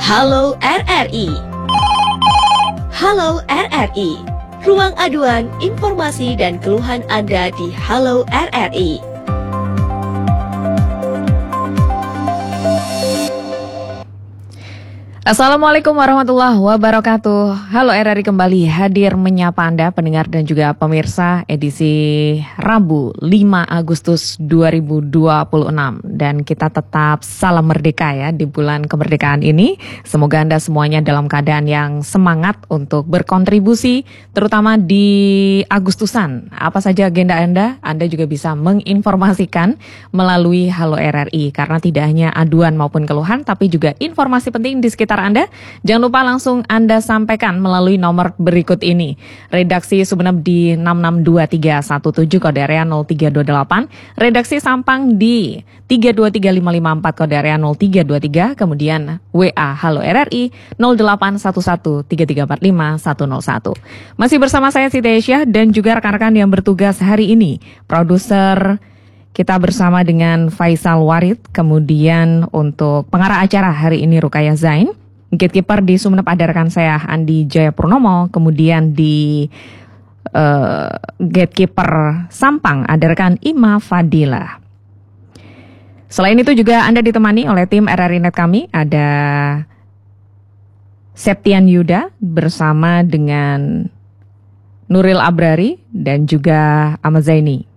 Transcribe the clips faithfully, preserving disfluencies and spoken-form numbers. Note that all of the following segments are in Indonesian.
Halo R R I. Halo R R I. Ruang aduan, informasi dan keluhan Anda di Halo R R I. Assalamualaikum warahmatullahi wabarakatuh. Halo R R I kembali hadir menyapa Anda pendengar dan juga pemirsa edisi Rabu lima Agustus dua ribu dua puluh enam. Dan kita tetap salam merdeka ya di bulan kemerdekaan ini. Semoga Anda semuanya dalam keadaan yang semangat untuk berkontribusi terutama di Agustusan. Apa saja agenda Anda, Anda juga bisa menginformasikan melalui Halo R R I. Karena tidak hanya aduan maupun keluhan tapi juga informasi penting di sekitar Anda. Jangan lupa langsung Anda sampaikan melalui nomor berikut ini. Redaksi Sumeneb di enam enam dua tiga satu tujuh kode area nol tiga dua delapan. Redaksi Sampang di tiga dua tiga lima lima empat kode area nol tiga dua tiga. Kemudian W A Halo R R I nol delapan satu satu tiga tiga empat lima satu nol satu. Masih bersama saya Siti Aisyah dan juga rekan-rekan yang bertugas hari ini. Produser kita bersama dengan Faisal Warid. Kemudian untuk pengarah acara hari ini Rukaya Zain. Gatekeeper di Sumeneb ada rekan saya Andi Jaya Purnomo. Kemudian di uh, Gatekeeper Sampang ada rekan Ima Fadila. Selain itu juga Anda ditemani oleh tim R R I Net kami. Ada Septian Yuda bersama dengan Nuril Abrari dan juga Ahmad Zaini.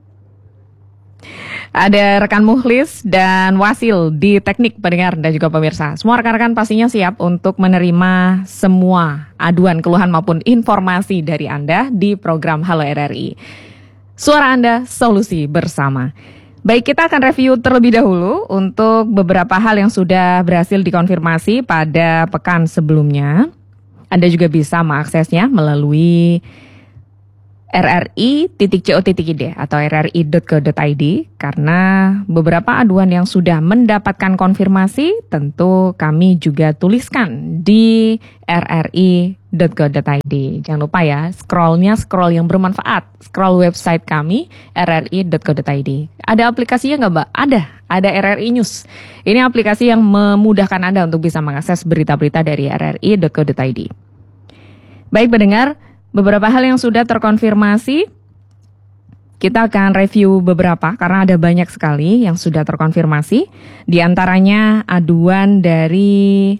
Ada rekan Muhlis dan Wasil di teknik pendengar dan juga pemirsa. Semua rekan-rekan pastinya siap untuk menerima semua aduan, keluhan maupun informasi dari Anda di program Halo R R I. Suara Anda, solusi bersama. Baik, kita akan review terlebih dahulu untuk beberapa hal yang sudah berhasil dikonfirmasi pada pekan sebelumnya. Anda juga bisa mengaksesnya melalui r r i titik co titik i d atau r r i titik co titik i d karena beberapa aduan yang sudah mendapatkan konfirmasi tentu kami juga tuliskan di r r i titik co titik i d. Jangan lupa ya, scrollnya scroll yang bermanfaat, scroll website kami r r i titik co titik i d. Ada aplikasinya nggak Mbak? Ada, ada R R I News. Ini aplikasi yang memudahkan Anda untuk bisa mengakses berita-berita dari r r i titik co titik i d. Baik pendengar, beberapa hal yang sudah terkonfirmasi, kita akan review beberapa karena ada banyak sekali yang sudah terkonfirmasi. Di antaranya aduan dari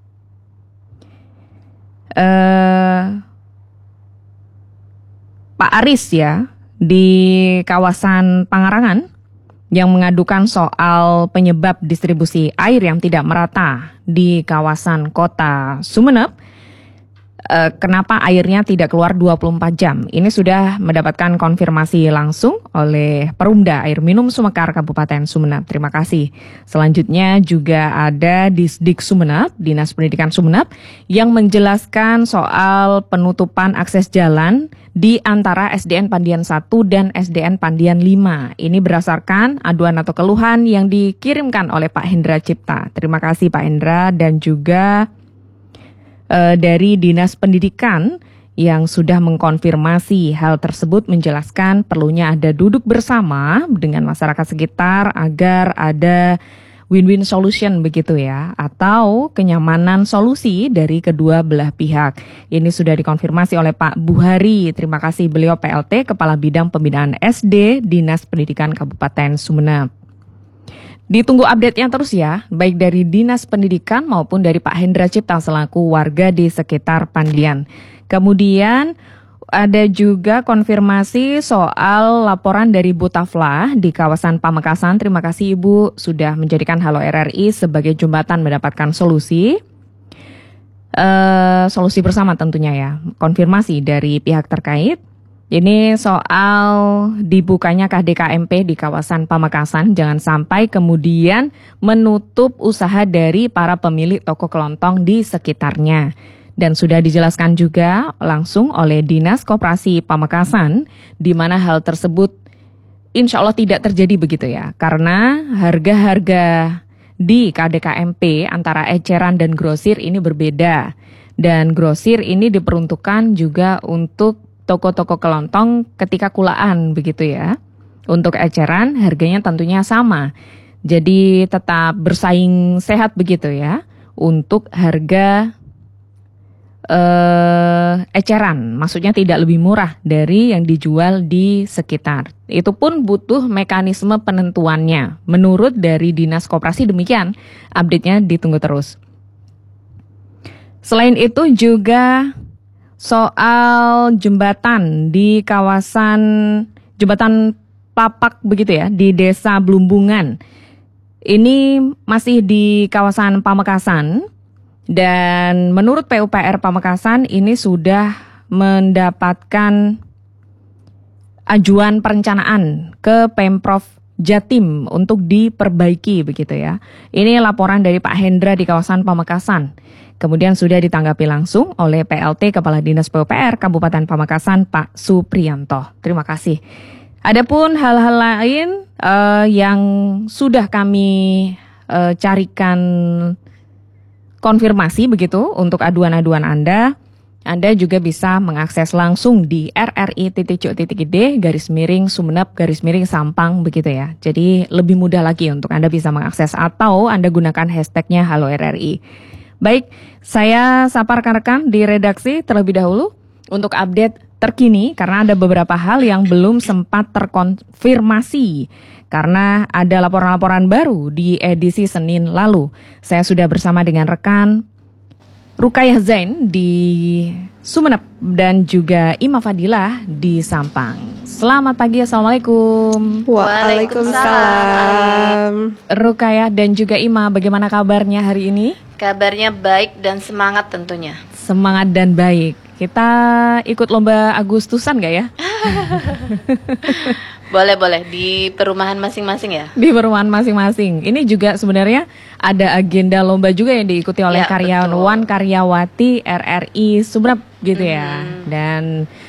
uh, Pak Aris ya di kawasan Pangarangan yang mengadukan soal penyebab distribusi air yang tidak merata di kawasan kota Sumeneb. Kenapa airnya tidak keluar dua puluh empat jam? Ini sudah mendapatkan konfirmasi langsung oleh Perumda Air Minum Sumekar Kabupaten Sumeneb. Terima kasih. Selanjutnya juga ada Disdik Sumeneb, Dinas Pendidikan Sumeneb, yang menjelaskan soal penutupan akses jalan di antara S D N Pandian satu dan S D N Pandian lima. Ini berdasarkan aduan atau keluhan yang dikirimkan oleh Pak Hendra Cipta. Terima kasih Pak Hendra dan juga dari Dinas Pendidikan yang sudah mengkonfirmasi hal tersebut, menjelaskan perlunya ada duduk bersama dengan masyarakat sekitar agar ada win-win solution begitu ya, atau kenyamanan solusi dari kedua belah pihak. Ini sudah dikonfirmasi oleh Pak Buhari. Terima kasih, beliau P L T Kepala Bidang Pembinaan S D Dinas Pendidikan Kabupaten Sumeneb. Ditunggu update-nya terus ya, baik dari Dinas Pendidikan maupun dari Pak Hendra Cipta selaku warga di sekitar Pandian. Kemudian ada juga konfirmasi soal laporan dari Bu Tafla di kawasan Pamekasan. Terima kasih Ibu sudah menjadikan Halo R R I sebagai jembatan mendapatkan solusi. Uh, solusi bersama tentunya ya, konfirmasi dari pihak terkait. Ini soal dibukanya K D K M P di kawasan Pamekasan, jangan sampai kemudian menutup usaha dari para pemilik toko kelontong di sekitarnya. Dan sudah dijelaskan juga langsung oleh Dinas Koperasi Pamekasan, di mana hal tersebut insya Allah tidak terjadi begitu ya. Karena harga-harga di K D K M P antara eceran dan grosir ini berbeda. Dan grosir ini diperuntukkan juga untuk toko-toko kelontong ketika kulaan begitu ya. Untuk eceran harganya tentunya sama. Jadi tetap bersaing sehat begitu ya. untuk harga eh, eceran, maksudnya tidak lebih murah dari yang dijual di sekitar. Itu pun butuh mekanisme penentuannya. Menurut dari Dinas Koperasi demikian, update-nya ditunggu terus. Selain itu juga soal jembatan di kawasan jembatan Papak begitu ya, di Desa Blumbungan. Ini masih di kawasan Pamekasan dan menurut P U P R Pamekasan ini sudah mendapatkan ajuan perencanaan ke Pemprov Jatim untuk diperbaiki begitu ya. Ini laporan dari Pak Hendra di kawasan Pamekasan. Kemudian sudah ditanggapi langsung oleh P L T Kepala Dinas P U P R Kabupaten Pamekasan Pak Supriyanto. Terima kasih. Adapun hal-hal lain uh, yang sudah kami uh, carikan konfirmasi begitu untuk aduan-aduan Anda, Anda juga bisa mengakses langsung di r r i titik c o titik i d garis miring Sumeneb garis miring Sampang begitu ya. Jadi lebih mudah lagi untuk Anda bisa mengakses atau Anda gunakan hashtagnya Halo R R I. Baik, saya sapa rekan-rekan di redaksi terlebih dahulu untuk update terkini karena ada beberapa hal yang belum sempat terkonfirmasi karena ada laporan-laporan baru di edisi Senin lalu. Saya sudah bersama dengan rekan Rukayah Zain di Sumeneb dan juga Ima Fadilah di Sampang. Selamat pagi, Assalamualaikum. Waalaikumsalam. Rukayah dan juga Ima, bagaimana kabarnya hari ini? Kabarnya baik dan semangat tentunya. Semangat dan baik. Kita ikut lomba Agustusan gak ya? Boleh-boleh, di perumahan masing-masing ya? Di perumahan masing-masing. Ini juga sebenarnya ada agenda lomba juga yang diikuti oleh ya, karyawan betul. karyawati R R I Sumeneb gitu ya. Hmm. Dan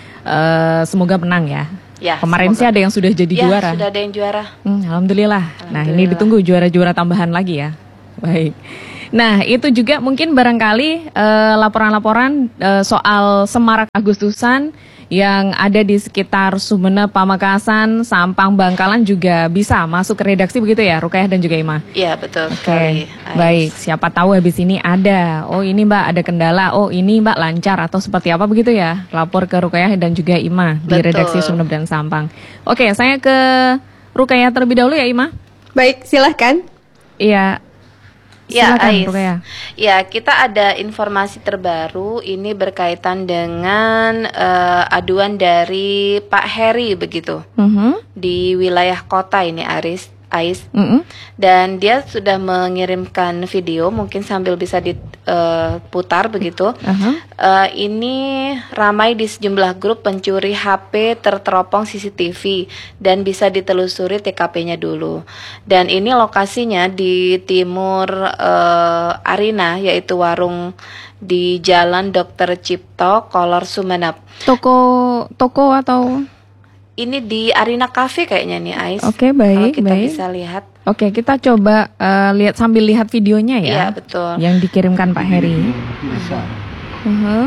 uh, semoga menang ya. Ya, kemarin semoga. sih ada yang sudah jadi ya, juara. sudah ada yang juara. Hmm, Alhamdulillah. Alhamdulillah. Nah, ini ditunggu juara-juara tambahan lagi ya. Baik. Nah, itu juga mungkin barangkali uh, laporan-laporan uh, soal semarak Agustusan yang ada di sekitar Sumeneb, Pamekasan, Sampang, Bangkalan juga bisa masuk ke redaksi begitu ya, Rukayah dan juga Ima? Iya, betul Oke, sekali. baik. Siapa tahu habis ini ada, oh ini Mbak ada kendala, oh ini Mbak lancar atau seperti apa begitu ya? Lapor ke Rukayah dan juga Ima di Betul. redaksi Sumeneb dan Sampang. Oke, saya ke Rukayah terlebih dahulu ya, Ima. Baik, silahkan. Iya. Ya, Silakan, Ais. Rukayah. Ya, kita ada informasi terbaru ini berkaitan dengan uh, aduan dari Pak Heri begitu Mhm. di wilayah kota ini, Aris. Ais. Mhm. Dan dia sudah mengirimkan video, mungkin sambil bisa diputar begitu. Aha. Uh, ini ramai di sejumlah grup pencuri H P terteropong C C T V dan bisa ditelusuri T K P-nya dulu. Dan ini lokasinya di timur uh, Arina, yaitu warung di Jalan Dokter Cipto, Kolor Sumeneb. Toko toko atau Ini di Arina Cafe kayaknya nih, Ais. Oke, Kalau baik, kita baik. bisa lihat. Oke, kita coba eh, lihat sambil lihat videonya ya. Iya, betul. Yang dikirimkan Pak Heri. Uh-huh.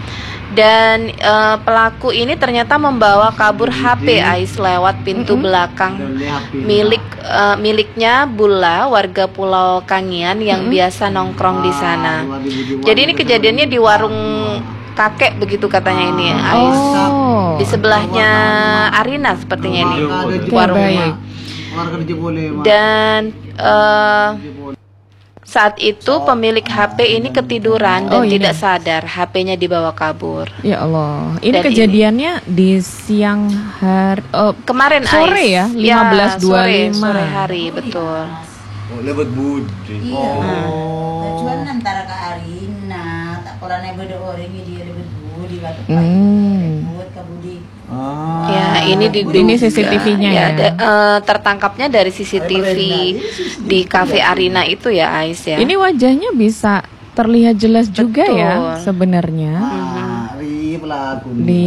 Dan eh, pelaku ini ternyata membawa kabur H P Ais lewat pintu belakang milik eh, miliknya Bula, warga Pulau Kangian yang biasa nongkrong di sana. Jadi ini kejadiannya di warung kakek begitu katanya ini, Ais. Oh. Di sebelahnya Arina sepertinya ini Oke, warungnya. baik. Dan eh, saat itu pemilik H P ini ketiduran dan Oh, ini. tidak sadar H P-nya dibawa kabur. Ya Allah. Ini Dan kejadiannya di siang hari oh, Kemarin sore Ais. ya, lima belas dua puluh lima. Sore, sore hari, betul. Oh, lewat budi. Iya. Tujuan antara ke Arina, tak pernah nebeda orang ini dia lebih budi waktu Hmm. buat ke budi. Ah. Ya, ini di Ini C C T V-nya ya. da- eh, tertangkapnya dari C C T V di Cafe Arina itu ya, Ais ya. Ini wajahnya bisa terlihat jelas juga ya Betul. sebenarnya Hari pelaku. di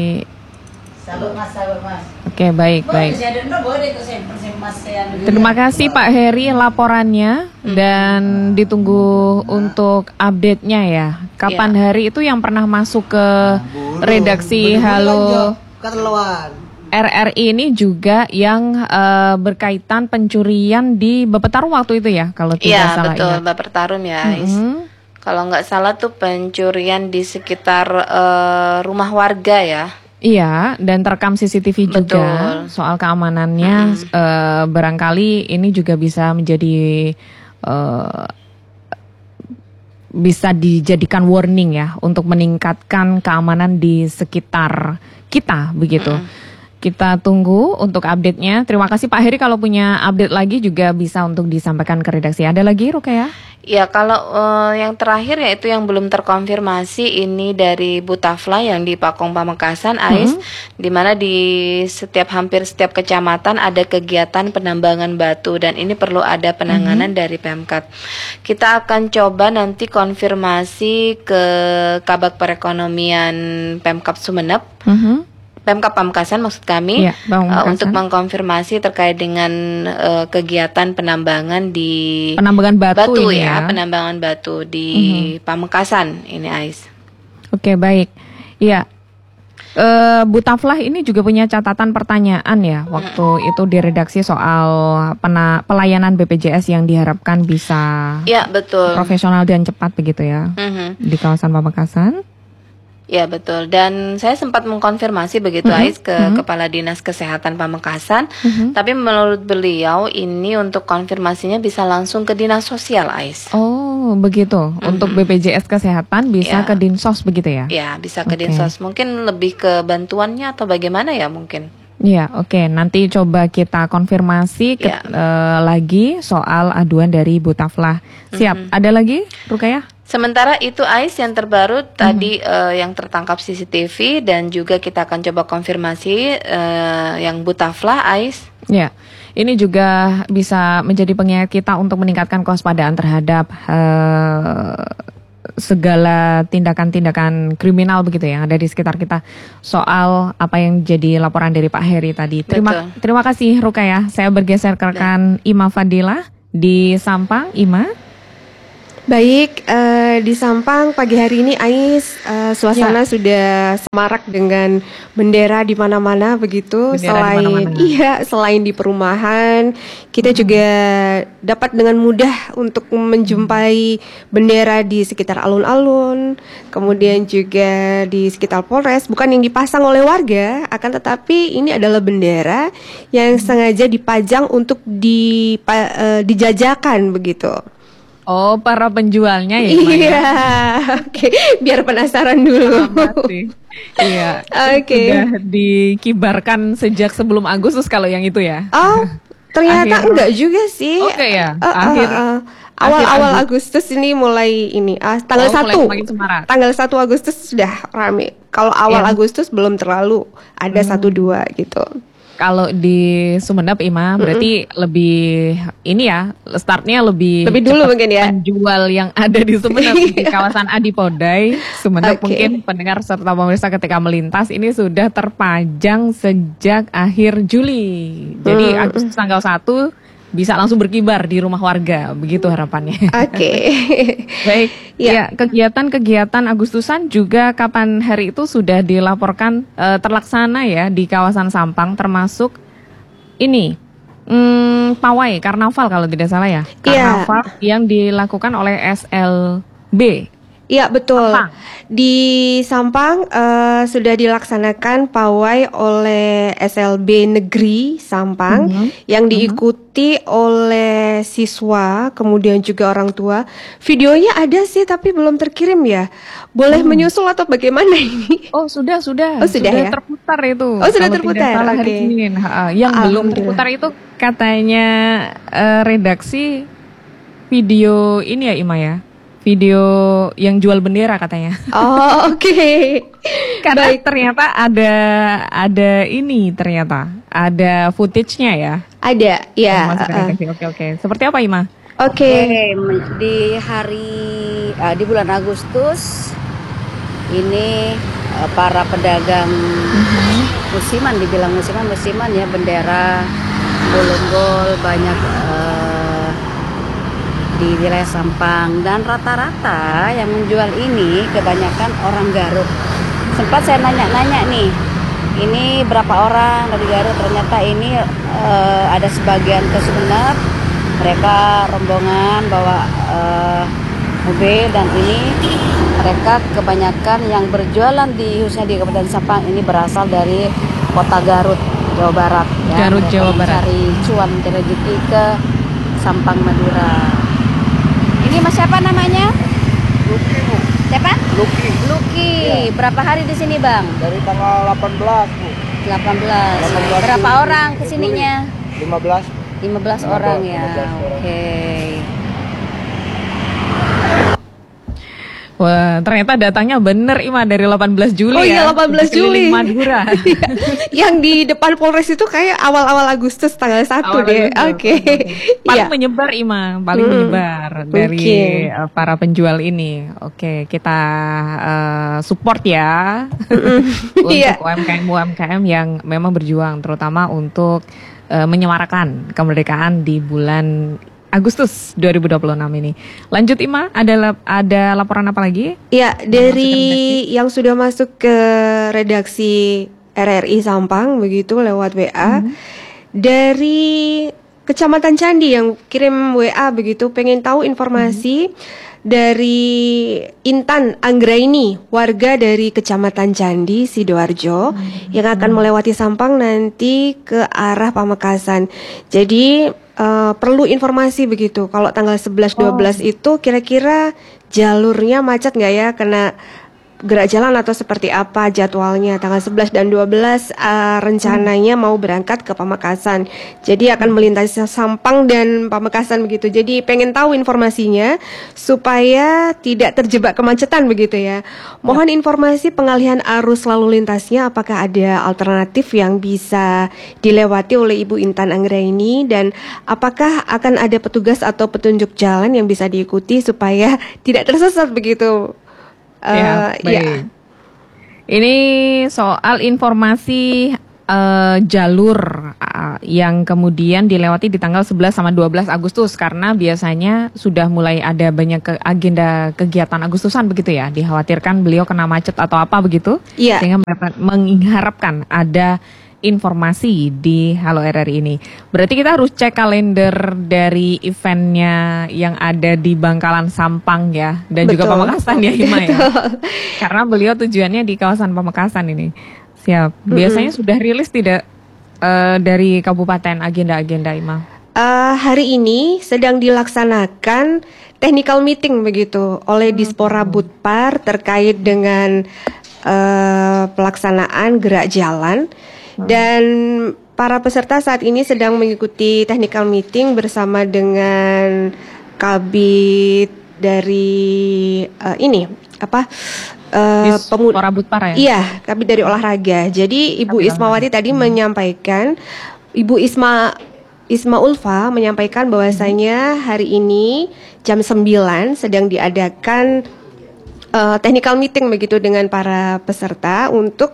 Sabar mas, sabar mas. Oke, baik, baik. Boleh saya ada boleh kok saya persen mas saya. Terima kasih Pak Heri laporannya dan ditunggu untuk update-nya ya. Kapan hari itu yang pernah masuk ke redaksi Halo Keterlaluan. R R I ini juga yang uh, berkaitan pencurian di Bapetarum waktu itu ya, kalau tidak Iya, salah betul, ingat. Bapetarum ya, Ais. Mm-hmm. Kalau nggak salah tuh pencurian di sekitar uh, rumah warga ya. Iya, dan terekam C C T V juga. Betul. Soal keamanannya, Mm-hmm. uh, barangkali ini juga bisa menjadi uh, bisa dijadikan warning ya untuk meningkatkan keamanan di sekitar kita begitu. Mm-hmm. Kita tunggu untuk update-nya. Terima kasih Pak Heri, kalau punya update lagi juga bisa untuk disampaikan ke redaksi. Ada lagi Rukaya? Ya, kalau uh, yang terakhir yaitu yang belum terkonfirmasi ini dari Butafla yang di Pakong Pamekasan, Ais, mm-hmm. di mana di setiap hampir setiap kecamatan ada kegiatan penambangan batu dan ini perlu ada penanganan mm-hmm. dari Pemkat. Kita akan coba nanti konfirmasi ke Kabag Perekonomian Pemkab Sumeneb. Mm-hmm. Pemkab Pamekasan maksud kami, ya, uh, untuk mengkonfirmasi terkait dengan uh, kegiatan penambangan di penambangan batu, batu ini ya, ya, penambangan batu di uh-huh. Pamekasan ini, Ais. Oke, baik. Iya. Uh, Butaflah ini juga punya catatan pertanyaan ya waktu uh-huh. itu di redaksi soal pena, pelayanan B P J S yang diharapkan bisa ya, betul. profesional dan cepat begitu ya, uh-huh. di kawasan Pamekasan. Ya, betul, dan saya sempat mengkonfirmasi begitu mm-hmm. Ais ke mm-hmm. Kepala Dinas Kesehatan Pamekasan, mm-hmm. tapi menurut beliau ini untuk konfirmasinya bisa langsung ke Dinas Sosial, Ais. Oh, begitu. Mm-hmm. Untuk B P J S Kesehatan bisa ya. Ke Dinsos begitu ya? Ya, bisa ke okay. Dinsos. Mungkin lebih ke bantuannya atau bagaimana ya mungkin? Iya, oke. Okay. Nanti coba kita konfirmasi ke, ya. uh, lagi soal aduan dari Butaflah. Siap. Mm-hmm. Ada lagi, Rukaya? Sementara itu, Ais, yang terbaru mm-hmm. tadi uh, yang tertangkap C C T V dan juga kita akan coba konfirmasi uh, yang Butaflah, Ais. Ya, ini juga bisa menjadi pengingat kita untuk meningkatkan kewaspadaan terhadap uh, segala tindakan-tindakan kriminal begitu ya, yang ada di sekitar kita. Soal apa yang jadi laporan dari Pak Heri tadi. Terima, terima kasih Rukaya. Saya bergeser ke rekan Ima Fadila di Sampang. Ima. Baik, uh, di Sampang pagi hari ini Ais, uh, suasana ya. Sudah semarak dengan bendera di mana-mana begitu. Bendera selain dimana-mana. Iya, selain di perumahan, kita hmm. juga dapat dengan mudah untuk menjumpai bendera di sekitar alun-alun, kemudian juga di sekitar Polres, bukan yang dipasang oleh warga, akan tetapi ini adalah bendera yang hmm. sengaja dipajang untuk di, uh, dijajakan begitu. Oh, para penjualnya ya? Iya, oke. Okay. Biar penasaran dulu. Iya. Oke. Okay. Sudah dikibarkan sejak sebelum Agustus kalau yang itu ya? Oh, ternyata akhir, enggak juga sih. Oke okay, ya. Uh, uh, akhir. Uh, uh. Awal-awal Agustus ini mulai ini uh, tanggal oh, satu. Tanggal satu Agustus sudah rame. Kalau awal yeah. Agustus belum terlalu, ada hmm. satu dua gitu. Kalau di Sumeneb, Ima, berarti mm-hmm. lebih ini ya, startnya lebih lebih dulu mungkin ya. Penjual yang ada di Sumeneb di kawasan Adipodai, Sumeneb, okay. Mungkin pendengar serta pemirsa ketika melintas ini sudah terpajang sejak akhir Juli. Jadi mm. Agustus tanggal satu bisa langsung berkibar di rumah warga, begitu harapannya. Oke. Okay. Baik. Ya. Ya, kegiatan-kegiatan Agustusan juga kapan hari itu sudah dilaporkan e, terlaksana ya di kawasan Sampang, termasuk ini hmm, pawai karnaval kalau tidak salah ya. Karnaval yeah. yang dilakukan oleh S L B. Iya betul. Sampang. Di Sampang uh, sudah dilaksanakan pawai oleh S L B Negeri Sampang mm-hmm. yang diikuti mm-hmm. oleh siswa, kemudian juga orang tua. Videonya ada sih tapi belum terkirim ya. Boleh hmm. menyusul atau bagaimana ini? Oh sudah sudah. Oh sudah, sudah ya? terputar itu. Oh sudah terputar. Oke. Okay. Yang belum terputar itu katanya uh, redaksi video ini ya Ima ya. Video yang jual bendera katanya. Oh oke. Okay. Karena baik. Ternyata ada ada ini ternyata ada footage-nya ya. Ada ya. Oh, uh, oke oke oke. Seperti apa Ima? Oke. Okay. Okay, di hari uh, di bulan Agustus ini uh, para pedagang uh-huh. musiman, dibilang musiman musiman ya, bendera, bol-bol banyak. Uh, di wilayah Sampang, dan rata-rata yang menjual ini kebanyakan orang Garut. Sempat saya nanya-nanya nih, ini berapa orang dari Garut, ternyata ini uh, ada sebagian ke Sumeneb, mereka rombongan bawa uh, mobil, dan ini mereka kebanyakan yang berjualan di khususnya di Kabupaten Sampang ini berasal dari kota Garut, Jawa Barat. Ya. Garut, mereka Jawa Barat. Mencari cuan rezeki ke Sampang, Madura. Ini mas siapa namanya? Luki, Bu. Siapa? Luki. Luki. Ya. Berapa hari di sini, Bang? Dari tanggal delapan belas, Bu. delapan belas. delapan belas Berapa Juli. orang kesininya? lima belas. lima belas orang ya. lima belas orang. Oke. Wah, ternyata datangnya bener Ima dari delapan belas Juli Oh ya. iya, delapan belas Juli. Keliling Madura. Yang di depan Polres itu kayak awal-awal Agustus tanggal satu Awal deh. Agustus. Oke. Paling Iya. menyebar Ima, paling Hmm. menyebar dari Oke. uh, para penjual ini. Oke, kita uh, support ya untuk Iya. U M K M U M K M yang memang berjuang, terutama untuk uh, menyemarakan kemerdekaan di bulan Agustus dua ribu dua puluh enam ini. Lanjut Ima, ada lap- ada laporan apa lagi? Ya, dari yang sudah masuk ke redaksi R R I Sampang begitu lewat W A. Dari Kecamatan Candi yang kirim W A begitu, pengen tahu informasi dari Intan Anggraini, warga dari Kecamatan Candi Sidoarjo yang akan melewati Sampang nanti ke arah Pamekasan. Jadi Uh, perlu informasi begitu. Kalau tanggal sebelas dua belas itu kira-kira jalurnya macet nggak ya? Kena gerak jalan atau seperti apa jadwalnya? Tanggal sebelas dan dua belas uh, rencananya mau berangkat ke Pamekasan. Jadi akan melintasi Sampang dan Pamekasan begitu. Jadi pengen tahu informasinya supaya tidak terjebak kemacetan begitu ya. Mohon informasi pengalihan arus lalu lintasnya, apakah ada alternatif yang bisa dilewati oleh Ibu Intan Anggraini, dan apakah akan ada petugas atau petunjuk jalan yang bisa diikuti supaya tidak tersesat begitu. Uh, ya, baik. ya. Ini soal informasi uh, jalur uh, yang kemudian dilewati di tanggal sebelas sama dua belas Agustus, karena biasanya sudah mulai ada banyak ke agenda kegiatan Agustusan begitu ya. Dikhawatirkan beliau kena macet atau apa begitu. Iya. Sehingga mereka mengharapkan ada informasi di Halo R R I ini. Berarti kita harus cek kalender dari eventnya yang ada di Bangkalan Sampang ya, dan Betul. juga Pamekasan ya Hima ya. Karena beliau tujuannya di kawasan Pamekasan ini. Siap. Biasanya mm-hmm. sudah rilis tidak uh, dari kabupaten agenda-agenda Ima? Uh, hari ini sedang dilaksanakan technical meeting begitu oleh Dispora Budpar terkait dengan uh, pelaksanaan gerak jalan. Dan para peserta saat ini sedang mengikuti technical meeting bersama dengan Kabid dari uh, ini apa uh, Dispora Budpar ya? Iya, Kabid dari olahraga. Jadi Ibu Kabid Ismawati olahraga. tadi hmm. menyampaikan, Ibu Isma Isma Ulfa menyampaikan bahwasanya hari ini jam sembilan sedang diadakan Uh, technical meeting begitu dengan para peserta untuk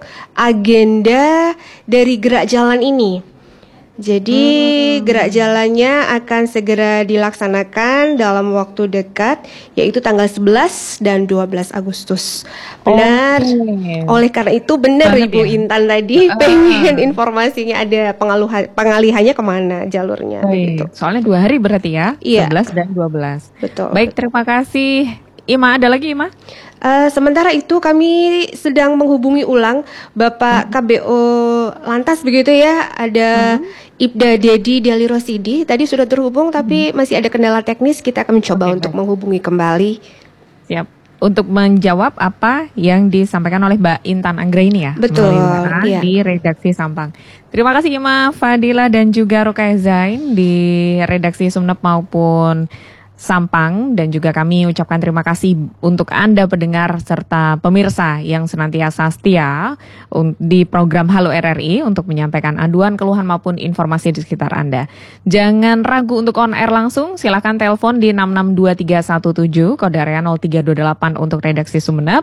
agenda dari gerak jalan ini. Jadi hmm. gerak jalannya akan segera dilaksanakan dalam waktu dekat, yaitu tanggal sebelas dan dua belas Agustus. Benar. Okay. Oleh karena itu benar Banget Ibu ya? Intan tadi uh. pengen informasinya ada pengaluhan, pengalihannya kemana jalurnya. Gitu. Soalnya dua hari berarti ya, iya. sebelas dan dua belas. Betul. Baik, terima kasih. Ima, ada lagi Ima? Uh, sementara itu kami sedang menghubungi ulang Bapak hmm. K B O Lantas begitu ya. Ada hmm. Ibda Dedi Dali Rosidi. Tadi sudah terhubung tapi hmm. masih ada kendala teknis. Kita akan mencoba okay, untuk baik. menghubungi kembali. Siap. Untuk menjawab apa yang disampaikan oleh Mbak Intan Anggraini ya. Betul. Iya. Di redaksi Sampang. Terima kasih Ima Fadila dan juga Rukaya Zain di redaksi Sumeneb maupun Sampang, dan juga kami ucapkan terima kasih untuk Anda pendengar serta pemirsa yang senantiasa setia di program Halo R R I untuk menyampaikan aduan, keluhan maupun informasi di sekitar Anda. Jangan ragu untuk on air langsung, silakan telepon di enam enam dua tiga satu tujuh kode area nol tiga dua delapan untuk redaksi Sumeneb.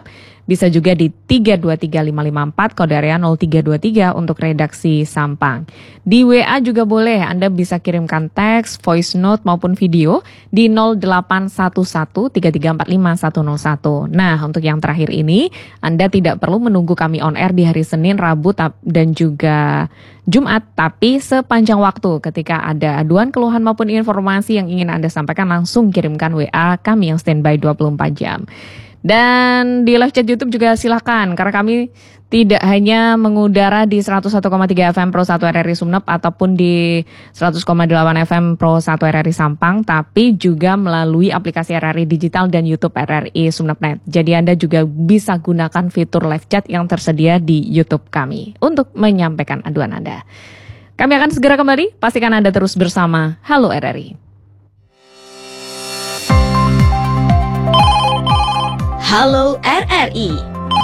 Bisa juga di tiga dua tiga lima lima empat, kode area nol tiga dua tiga untuk redaksi Sampang. Di W A juga boleh, Anda bisa kirimkan teks, voice note maupun video di nol delapan satu satu tiga tiga empat lima satu nol satu. Nah, untuk yang terakhir ini, Anda tidak perlu menunggu kami on air di hari Senin, Rabu, dan juga Jumat, tapi sepanjang waktu ketika ada aduan, keluhan maupun informasi yang ingin Anda sampaikan, langsung kirimkan W A kami yang standby dua puluh empat jam. Dan di live chat YouTube juga silakan, karena kami tidak hanya mengudara di seratus satu koma tiga F M Pro satu R R I Sumeneb ataupun di seratus koma delapan F M Pro satu R R I Sampang, tapi juga melalui aplikasi R R I Digital dan YouTube R R I Sumeneb Net. Jadi Anda juga bisa gunakan fitur live chat yang tersedia di YouTube kami untuk menyampaikan aduan Anda. Kami akan segera kembali, pastikan Anda terus bersama Halo R R I. Halo R R I.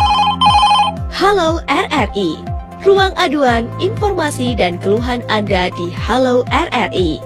Halo R R I. Ruang aduan, informasi dan keluhan Anda di Halo R R I.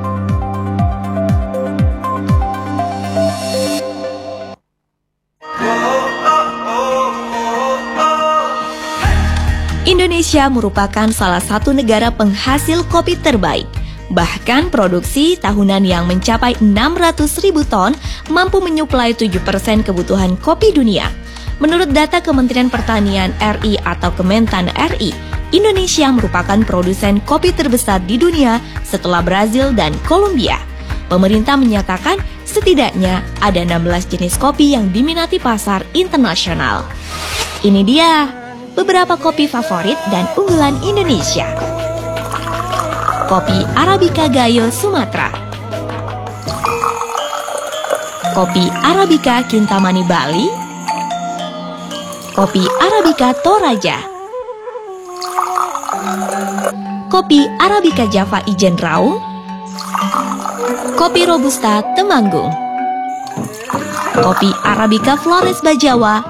Indonesia merupakan salah satu negara penghasil kopi terbaik. Bahkan produksi tahunan yang mencapai enam ratus ribu ton mampu menyuplai tujuh persen kebutuhan kopi dunia. Menurut data Kementerian Pertanian R I atau Kementan R I, Indonesia merupakan produsen kopi terbesar di dunia setelah Brazil dan Kolombia. Pemerintah menyatakan setidaknya ada enam belas jenis kopi yang diminati pasar internasional. Ini dia beberapa kopi favorit dan unggulan Indonesia. Kopi Arabica Gayo Sumatera, kopi Arabica Kintamani Bali, kopi Arabica Toraja, kopi Arabica Java Ijen Raung, kopi Robusta Temanggung, kopi Arabica Flores Bajawa,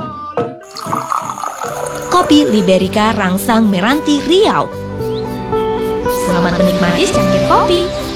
kopi Liberica Rangsang Meranti Riau. Selamat menikmati secangkir kopi.